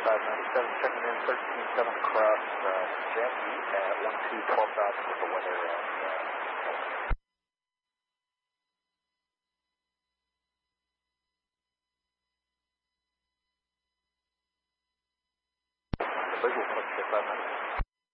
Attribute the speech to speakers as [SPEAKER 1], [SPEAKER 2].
[SPEAKER 1] 597, checking in 13-7 across Jackie at 12 knots with the weather at visual 5